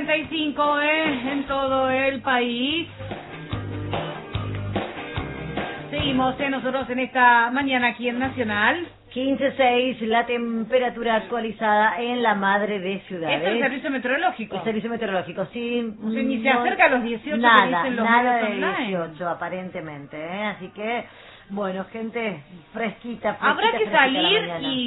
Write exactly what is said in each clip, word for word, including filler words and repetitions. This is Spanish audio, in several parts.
treinta y cinco eh, en todo el país. Seguimos eh, nosotros en esta mañana aquí en Nacional. quince seis, la temperatura actualizada en la madre de ciudades. Esto es el servicio meteorológico. El servicio meteorológico, sí. O sea, ni se acerca a los dieciocho nada, que dicen los nada de online. dieciocho aparentemente, ¿eh? Así que, bueno, gente fresquita, fresquita Habrá que fresquita salir la mañana.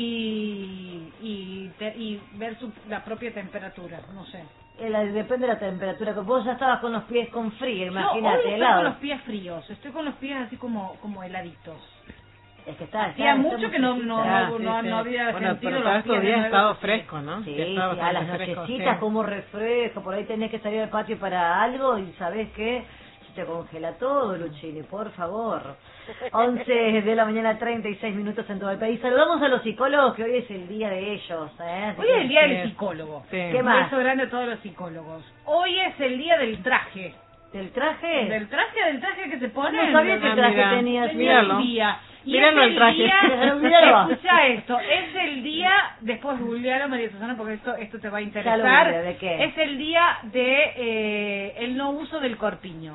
y y, te, y ver su, la propia temperatura, no sé. El, depende de la temperatura. Vos ya estabas con los pies con frío, imagínate, Yo hoy estoy helado. con los pies fríos, estoy con los pies así como como heladitos. Es que está, Hacía está, mucho está que no no, Ah, no, sí, no, sí. no había bueno, sentido pero los todos estos pies de días ha nuevo estado así. fresco, ¿no? Sí, Que sí, está a las bastante fresco, nochecitas sí. como refresco, por ahí tenés que salir al patio para algo y sabés que se te congela todo, Luchini, por favor. once de la mañana, treinta y seis minutos en todo el país. Saludamos a los psicólogos, que hoy es el día de ellos, ¿eh? Así Hoy que- es el día Sí. del psicólogo. Sí. ¿Qué Un más? beso grande a todos los psicólogos. Hoy es el día del traje. ¿Del traje? Del traje, del traje que se pone. No sabía qué Ah, traje mira. tenías. Tenía Míralo. un día. Y Míralo es el traje. día, Míralo. escucha esto, es el día, después googlealo María Susana porque esto esto te va a Ya lo interesar. googleé, ¿de qué? Es el día de eh, el no uso del corpiño.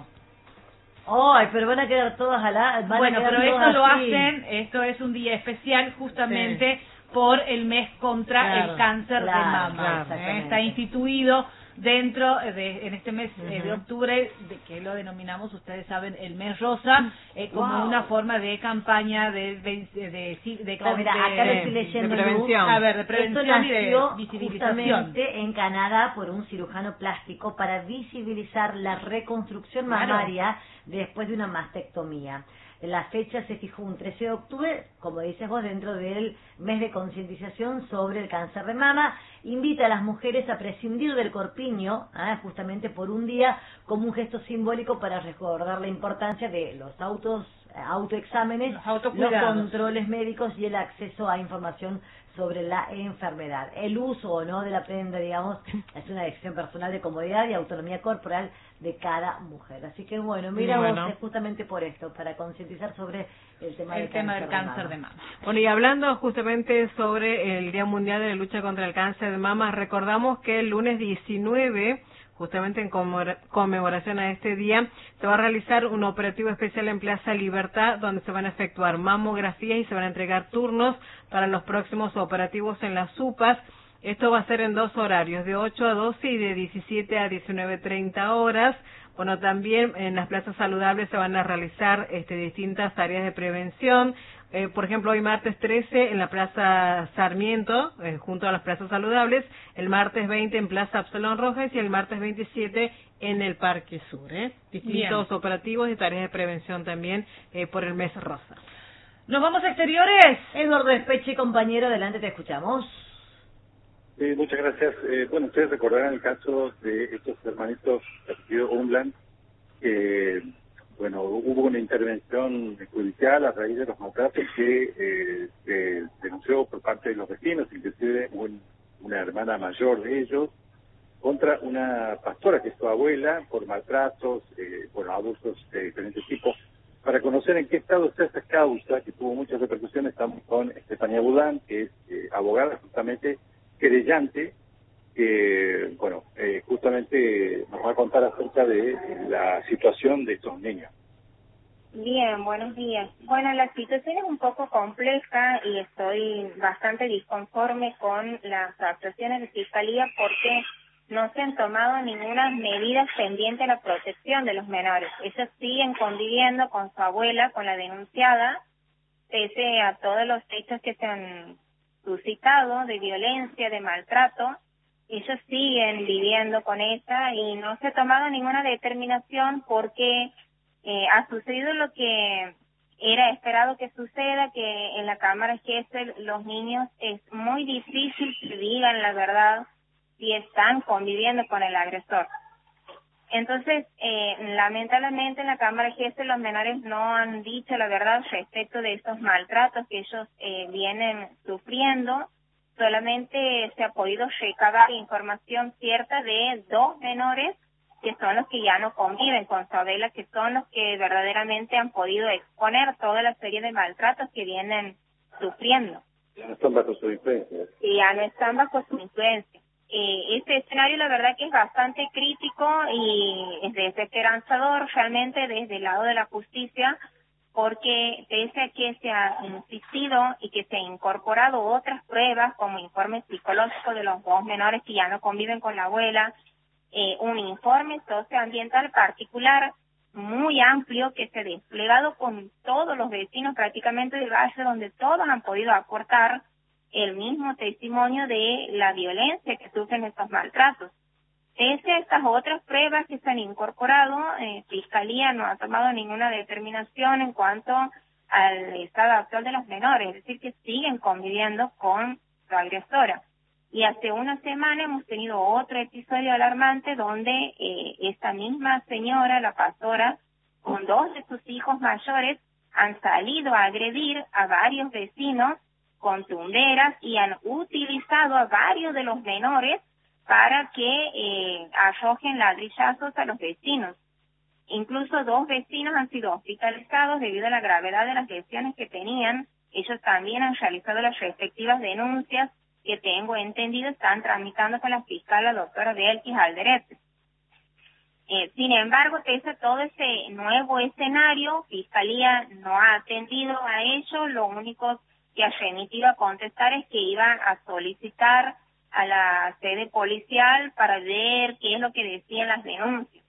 Ay, pero van a quedar todas a la... van a Bueno, quedar pero todas esto lo así. hacen, esto es un día especial justamente por el mes contra Claro, el cáncer claro, de mama. claro, ¿eh? exactamente. Está instituido dentro de en este mes eh, de Ujú. octubre, de que lo denominamos, ustedes saben, el mes rosa, eh, como Wow. una forma de campaña de de de, de, de- de- No, mira, acá lo estoy de leyendo. prevención. Lu. a ver, de Esto prevención y de nació visibilización. justamente en Canadá por un cirujano plástico para visibilizar la reconstrucción Claro. mamaria después de una mastectomía. La fecha se fijó un trece de octubre, como dices vos, dentro del mes de concientización sobre el cáncer de mama. Invita a las mujeres a prescindir del corpiño, ¿ah? justamente por un día, como un gesto simbólico para recordar la importancia de los autos, autoexámenes, Los los autocuidados. controles médicos y el acceso a información sobre la enfermedad. El uso o no de la prenda, digamos, es una decisión personal de comodidad y autonomía corporal de cada mujer. Así que bueno, mira Bueno. vos, es justamente por esto, para concientizar sobre el tema, El del, tema cáncer del cáncer de de mama. mama. Bueno, y hablando justamente sobre el Día Mundial de la Lucha contra el Cáncer de Mama, recordamos que el lunes diecinueve, justamente en conmemora- conmemoración a este día, se va a realizar un operativo especial en Plaza Libertad, donde se van a efectuar mamografías y se van a entregar turnos para los próximos operativos en las UPAs. Esto va a ser en dos horarios, de ocho a doce y de diecisiete a diecinueve treinta horas. Bueno, también en las plazas saludables se van a realizar este, distintas tareas de prevención. Eh, por ejemplo, hoy martes trece en la Plaza Sarmiento, eh, junto a las plazas saludables, el martes veinte en Plaza Absalón Rojas y el martes veintisiete en el Parque Sur. ¿eh? Distintos Bien. operativos y tareas de prevención también eh, por el mes rosa. ¿Nos vamos a exteriores? Eduardo Despeche, compañero, adelante, te escuchamos. Eh, muchas gracias. Eh, bueno, ustedes recordarán el caso de estos hermanitos de apellido Umland, que, bueno, hubo una intervención judicial a raíz de los maltratos que eh, se denunció por parte de los vecinos, inclusive un- una hermana mayor de ellos, contra una pastora que es su abuela, por maltratos, eh, bueno, abusos de diferentes tipos. Para conocer en qué estado está esta causa, que tuvo muchas repercusiones, estamos con Estefanía Budán, que es eh, abogada, justamente querellante, que, bueno, eh, justamente nos va a contar acerca de la situación de estos niños. Bien, buenos días. Bueno, la situación es un poco compleja y estoy bastante disconforme con las actuaciones de Fiscalía porque no se han tomado ninguna medida pendiente a la protección de los menores. Ellos siguen conviviendo con su abuela, con la denunciada, pese a todos los hechos que se han suscitado de violencia, de maltrato. Ellos siguen viviendo con ella y no se ha tomado ninguna determinación porque eh, ha sucedido lo que era esperado que suceda, que en la Cámara Gesell los niños es muy difícil que digan la verdad si están conviviendo con el agresor. Entonces, eh, lamentablemente en la Cámara Gesell los menores no han dicho la verdad respecto de estos maltratos que ellos eh, vienen sufriendo. Solamente se ha podido recabar información cierta de dos menores que son los que ya no conviven con Sabela, que son los que verdaderamente han podido exponer toda la serie de maltratos que vienen sufriendo. Ya no están bajo su influencia. Y ya no están bajo su influencia. eh, este escenario la verdad que es bastante crítico y es desesperanzador realmente desde el lado de la justicia, porque pese a que se ha insistido y que se ha incorporado otras pruebas como informe psicológico de los dos menores que ya no conviven con la abuela, eh, un informe socioambiental particular muy amplio que se ha desplegado con todos los vecinos prácticamente del barrio, donde todos han podido aportar el mismo testimonio de la violencia que sufren estos maltratos. Pese a estas otras pruebas que se han incorporado, eh, Fiscalía no ha tomado ninguna determinación en cuanto al estado actual de los menores, es decir, que siguen conviviendo con su agresora. Y hace una semana hemos tenido otro episodio alarmante donde eh, esta misma señora, la pastora, con dos de sus hijos mayores, han salido a agredir a varios vecinos con tumberas y han utilizado a varios de los menores para que eh, arrojen ladrillazos a los vecinos. Incluso dos vecinos han sido hospitalizados debido a la gravedad de las lesiones que tenían. Ellos también han realizado las respectivas denuncias que tengo entendido están tramitando con la fiscal, la doctora Belkis Alderete. Eh, sin embargo, pese a todo ese nuevo escenario, Fiscalía no ha atendido a ello. Lo único que ha remitido a contestar es que iban a solicitar a la sede policial para ver qué es lo que decían las denuncias.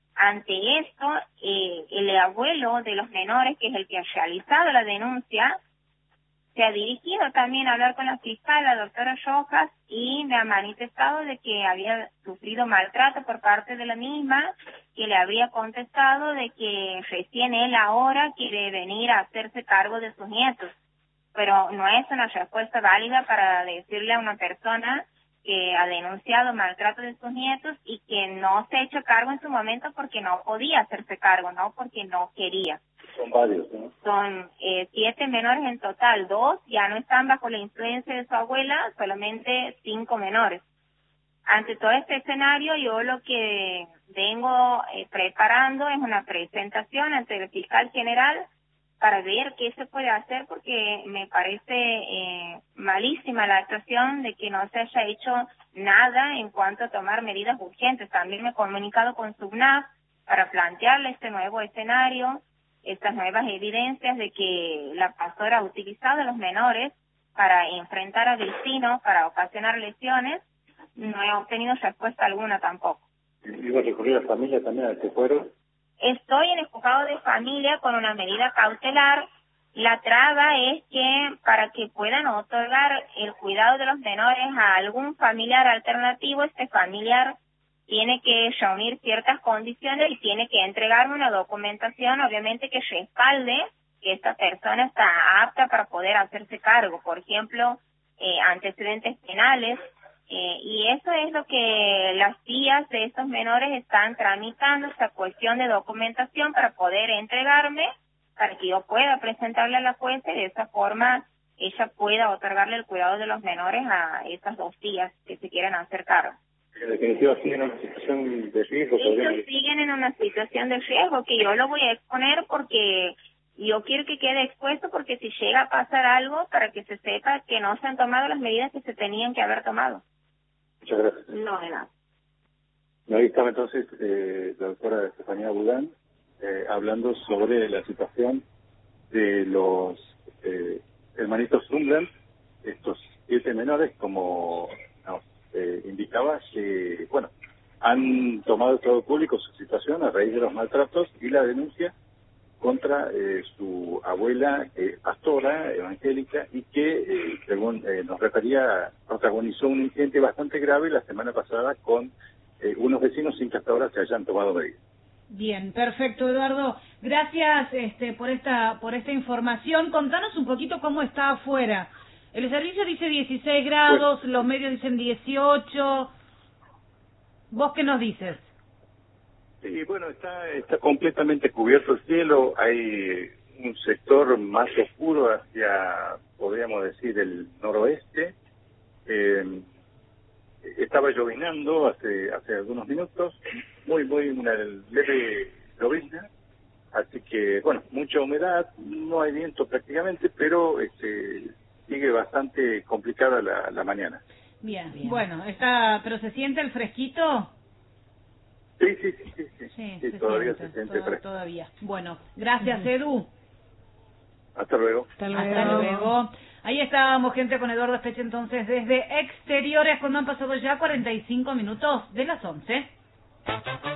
Ante esto, eh, el abuelo de los menores, que es el que ha realizado la denuncia, se ha dirigido también a hablar con la fiscal, la doctora Rojas, y me ha manifestado de que había sufrido maltrato por parte de la misma, que le habría contestado de que recién él ahora quiere venir a hacerse cargo de sus nietos. Pero no es una respuesta válida para decirle a una persona que ha denunciado maltrato de sus nietos y que no se ha hecho cargo en su momento porque no podía hacerse cargo, no porque no quería. Son varios, ¿no? Son eh, siete menores en total, dos ya no están bajo la influencia de su abuela, solamente cinco menores. Ante todo este escenario, yo lo que vengo eh, preparando es una presentación ante el fiscal general para ver qué se puede hacer, porque me parece eh, malísima la actuación de que no se haya hecho nada en cuanto a tomar medidas urgentes. También me he comunicado con SUBNAF para plantearle este nuevo escenario, estas nuevas evidencias de que la pastora ha utilizado a los menores para enfrentar a vecinos, para ocasionar lesiones. No he obtenido respuesta alguna tampoco. ¿Iba a recurrir a la familia también al que fueron? Estoy en el juzgado de familia con una medida cautelar. La traba es que para que puedan otorgar el cuidado de los menores a algún familiar alternativo, este familiar tiene que reunir ciertas condiciones y tiene que entregarme una documentación, obviamente, que respalde que esta persona está apta para poder hacerse cargo. Por ejemplo, eh, antecedentes penales. Eh, y eso es lo que las tías de estos menores están tramitando, esta cuestión de documentación para poder entregarme, para que yo pueda presentarle a la jueza y de esa forma ella pueda otorgarle el cuidado de los menores a esas dos tías que se quieran hacer cargo. En definitiva, siguen en una situación de riesgo. Ellos siguen en una situación de riesgo que yo lo voy a exponer porque yo quiero que quede expuesto, porque si llega a pasar algo, para que se sepa que no se han tomado las medidas que se tenían que haber tomado. Muchas gracias. No, de nada. Ahí estaba entonces eh, la doctora Estefanía Budán eh, hablando sobre la situación de los eh, hermanitos Zumland, estos siete menores, como nos eh, indicaba, que, bueno, han tomado todo público su situación a raíz de los maltratos y la denuncia contra eh, su abuela eh, pastora evangélica y que, eh, según eh, nos refería, protagonizó un incidente bastante grave la semana pasada con eh, unos vecinos sin que hasta ahora se hayan tomado medidas. Bien, perfecto, Eduardo. Gracias este, por esta por esta información. Contanos un poquito cómo está afuera. El servicio dice dieciséis grados, pues, los medios dicen dieciocho. ¿Vos qué nos dices? Sí, bueno, está está completamente cubierto el cielo. Hay un sector más oscuro hacia, podríamos decir, el noroeste. Eh, estaba llovinando hace hace algunos minutos, muy, muy una leve llovizna. Así que, bueno, mucha humedad, no hay viento prácticamente, pero este, sigue bastante complicada la, la mañana. Bien. Bien. Bueno, está, pero ¿se siente el fresquito? Sí, sí, sí, sí, sí, Sí, sí se todavía siente, se siente to- fresco. todavía. Bueno, gracias, Edu. Hasta luego. Hasta luego. Hasta luego. Ahí estábamos, gente, con Eduardo Espeche, entonces, desde Exteriores, cuando han pasado ya cuarenta y cinco minutos de las once.